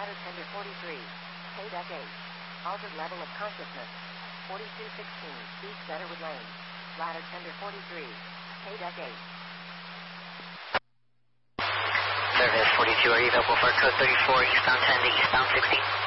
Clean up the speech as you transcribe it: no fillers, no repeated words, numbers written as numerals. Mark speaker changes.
Speaker 1: Ladder tender 43. KDEC 8. Altered level of consciousness. 4216. Speak Betterwood Lane. Ladder tender 43. KDEC 8.
Speaker 2: Service 42, are you available for code 34, eastbound 10 to eastbound 60?